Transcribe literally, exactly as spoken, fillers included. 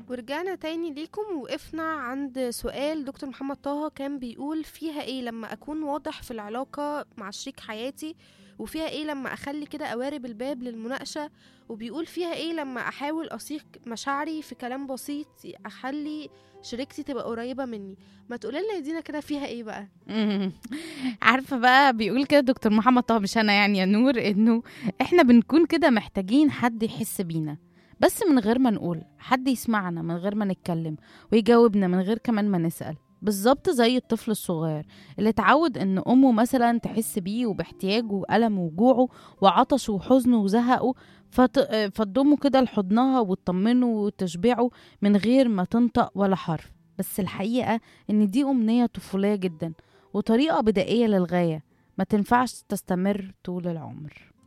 ورجعنا تاني ليكم، وقفنا عند سؤال دكتور محمد طه كان بيقول فيها ايه لما اكون واضح في العلاقة مع شريك حياتي، وفيها ايه لما اخلي كده قوارب الباب للمناقشة، وبيقول فيها ايه لما احاول اصيغ مشاعري في كلام بسيط اخلي شريكتي تبقى قريبة مني. ما تقولي لنا يا دينا كده فيها ايه بقى؟ مم. عارفه بقى بيقول كده دكتور محمد طه، مش انا يعني يا نور، انه احنا بنكون كده محتاجين حد يحس بينا، بس من غير ما نقول، حد يسمعنا من غير ما نتكلم، ويجاوبنا من غير كمان ما نسأل. بالظبط زي الطفل الصغير اللي اتعود ان امه مثلا تحس بيه وباحتياجه وألمه وجوعه وعطشه وحزنه وزهقه، فت... فتضمه كده لحضنها وتطمنه وتشبعه من غير ما تنطق ولا حرف. بس الحقيقة ان دي أمنية طفولية جدا، وطريقة بدائية للغاية، ما تنفعش تستمر طول العمر.